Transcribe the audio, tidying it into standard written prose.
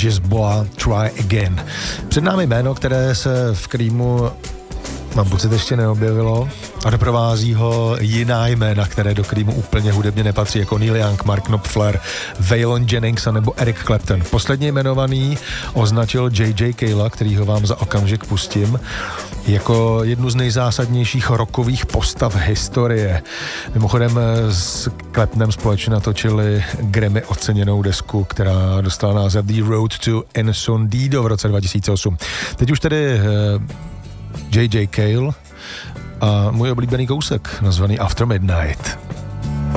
Jizboa Try Again. Před námi jméno, které se v Creamu, mám pocit, ještě neobjevilo a doprovází ho jiná jména, které do Creamu úplně hudebně nepatří, jako Neil Young, Mark Knopfler, Waylon Jennings nebo Eric Clapton. Posledně jmenovaný označil J.J. Cale, kterýho vám za okamžik pustím, jako jednu z nejzásadnějších rockových postav historie. Mimochodem s Claptonem společně natočili Grammy oceněnou desku, která dostala název The Road to Encendido v roce 2008. Teď už tedy J.J. Cale a můj oblíbený kousek nazvaný After Midnight.